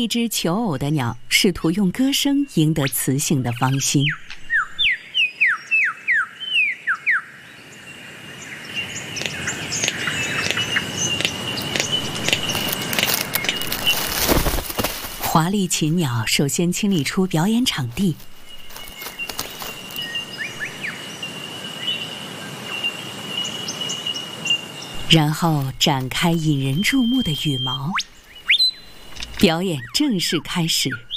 一只求偶的鸟试图用歌声赢得雌性的芳心。华丽禽鸟首先清理出表演场地，然后展开引人注目的羽毛。表演正式开始。